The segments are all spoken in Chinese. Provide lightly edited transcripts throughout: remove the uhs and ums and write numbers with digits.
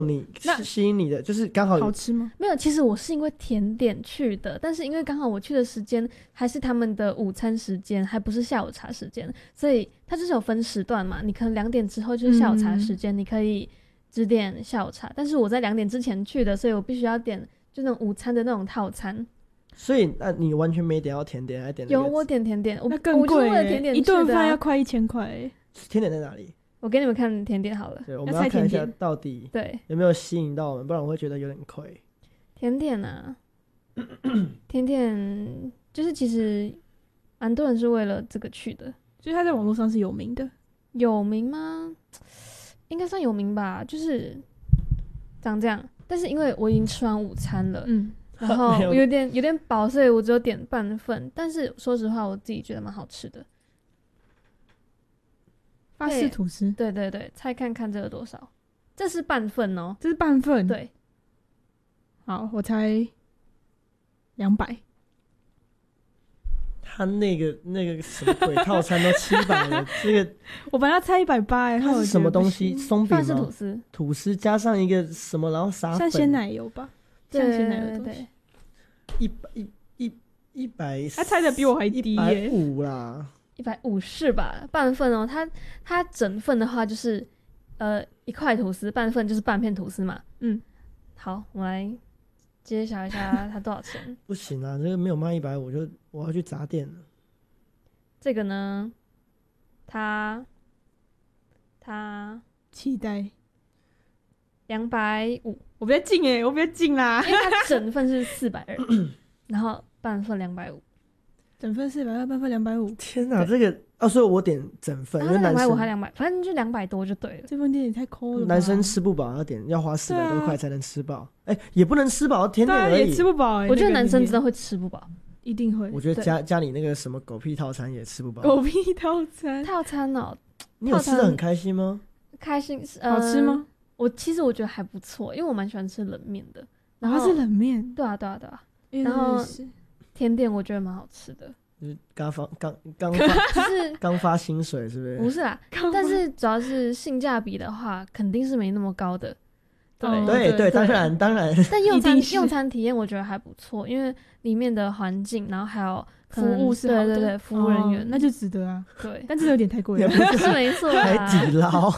你吸引你的就是刚好好吃吗？ 没有，其实我是因为甜点去的，但是因为刚好我去的时间还是他们的午餐时间，还不是下午茶时间，所以它就是有分时段嘛。你可能2点之后就是下午茶时间，你可以只点下午茶。但是我在2点之前去的，所以我必须要点就那种午餐的那种套餐。 所以你完全没点到甜点，还点有我点甜点， 那更贵我甜点一顿饭要快1000块。 甜点在哪里？ 我给你们看甜点好了。 对，我们要看一下到底对有没有吸引到我们，不然我会觉得有点亏。 甜点啊，甜点就是其实蛮多人是为了这个去的， 所以他在网络上是有名的。 有名吗？应该算有名吧，就是长这样。但是因为我已经吃完午餐了，然后我有点饱，所以我只有点半份。但是说实话，我自己觉得蛮好吃的。 法式吐司， 对对对，猜看看这个多少？这是半份哦， 这是半份。 对， 好，我猜200。 他那个什么鬼套餐都700了，这个我本来要猜180， 它是什么东西？松饼吗？ 法式吐司， 吐司加上一个什么，然后撒粉， 像鲜奶油吧？像鲜奶油的东西。 100， 他猜的比我还低耶 ，150啦。 150是吧？半份哦，它整份的话就是1块吐司，半份就是半片吐司嘛。好，我来揭晓一下它多少钱。 不行啊，这个没有卖150，我要去砸店了。 这个呢，它期待 250， 我比较近耶，我比较近啦， 因为它整份是420，然后半份250。 整份420，半份250。 天哪，这个所以我点整份，因为男生 250还200，反正就200多就对了。 这份店也太抠了吧。 男生吃不饱要花400多块才能吃饱，也不能吃饱，甜点而已， 也吃不饱。 我觉得男生真的会吃不饱， 一定会。 我觉得家里那个什么狗屁套餐也吃不饱。 狗屁套餐哦， 你有吃得很开心吗？ 开心， 好吃吗？ 其实我觉得还不错，因为我蛮喜欢吃冷面的。然后是冷面， 对啊。然后甜点我觉得蛮好吃的。 就是刚发薪水是不是？ 不是啦，但是主要是性价比的话，肯定是没那么高的。 对，当然。 但用餐体验我觉得还不错，因为里面的环境，然后还有服务是好的， 对，服务人员那就值得啊。 对， 但这有点太贵了， 是没错啦。 海底捞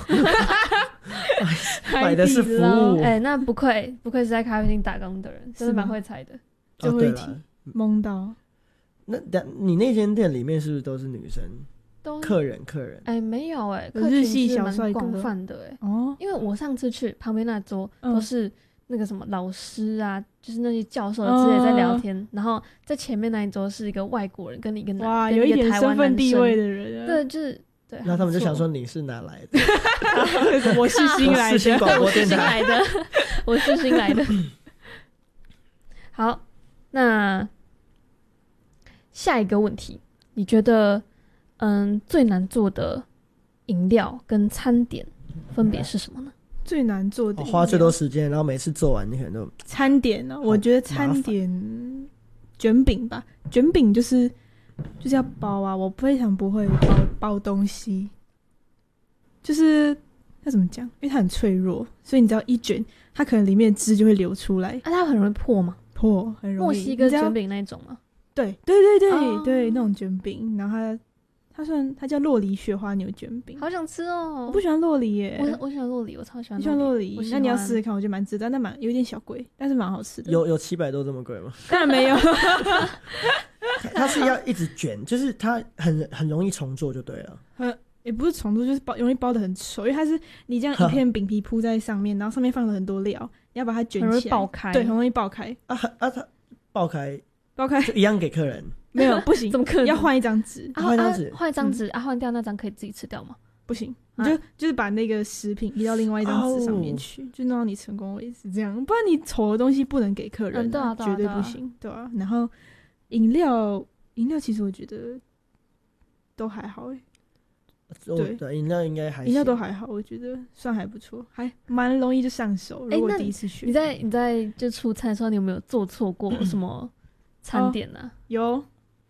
买的是服务， 那不愧是在咖啡厅打工的人，真的蛮会猜的， 就会懵到。 那你那间店里面是不是都是女生？客人没有客群系是蛮广泛的因为我上次去旁边那桌都是那个什么老师啊，就是那些教授之类在聊天，然后在前面那一桌是一个外国人跟一个有一点身份地位的人， 对，就是对。 那他们就想说你是哪来的？ 我是新来的， 世新广播电台我是新来的。好，那下一个问题，你觉得最难做的饮料跟餐点分别是什么呢？ 最难做的花最多时间，然后每次做完你可能都餐点呢？我觉得餐点卷饼吧，卷饼就是要包啊，我非常不会包东西，就是要怎么讲？因为它很脆弱，所以你只要一卷，它可能里面的汁就会流出来。 它很容易破吗？ 破，很容易。 墨西哥卷饼那种吗？ 对，那种卷饼，然后它叫酪梨雪花牛卷饼， 好想吃哦！ 我不喜欢酪梨耶， 我喜欢酪梨，我超喜欢。 你喜欢酪梨？那你要试试看，我觉得蛮值得，但有点小贵，但是蛮好吃的。 有700多这么贵吗？ 当然没有， 它是要一直卷，就是它很容易重做就对了。 也不是重做，就是容易包得很丑，因为它是你这样一片饼皮铺在上面，然后上面放了很多料，你要把它卷起来， 很容易爆开。 对，很容易爆开。 它爆开就一样给客人。 没有，不行， 怎么可能？ 要换一张纸， 换一张纸， 换掉那张可以自己吃掉吗？ 不行，你就是把那个食品移到另外一张纸上面去，就弄到你成功为止，这样，不然你丑的东西不能给客人，绝对不行，对啊。然后饮料其实我觉得都还好对，饮料应该还行， 饮料都还好，我觉得算还不错，还蛮容易就上手。如果第一次学， 你在就出餐的时候，你有没有做错过什么餐点呢？ 有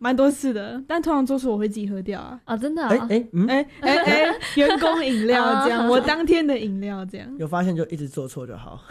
蛮多次的，但通常做错我会自己喝掉啊。 啊，真的哎啊， 哎， 员工饮料这样，我当天的饮料这样。 有发现就一直做错就好。